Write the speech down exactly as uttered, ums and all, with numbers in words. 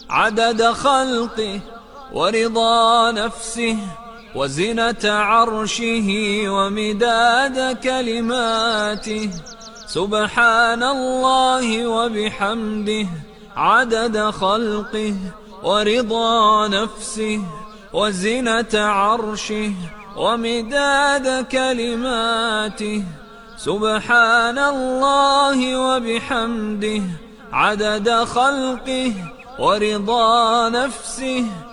عدد خلقه ورضا نفسه وزنة عرشه ومداد كلماته. سبحان الله وبحمده عدد خلقه ورضا نفسه وزنة عرشه ومداد كلماته. سبحان الله وبحمده عدد خلقه ورضا نفسه